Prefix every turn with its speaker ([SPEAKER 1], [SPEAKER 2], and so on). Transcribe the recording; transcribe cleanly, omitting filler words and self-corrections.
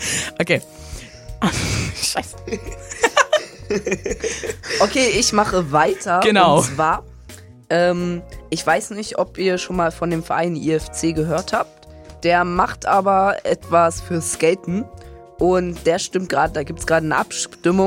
[SPEAKER 1] Okay. Scheiße.
[SPEAKER 2] Okay, ich mache weiter.
[SPEAKER 1] Genau.
[SPEAKER 2] Und zwar, ich weiß nicht, ob ihr schon mal von dem Verein IFC gehört habt. Der macht aber etwas für Skaten. Und der stimmt gerade, da gibt es gerade eine Abstimmung.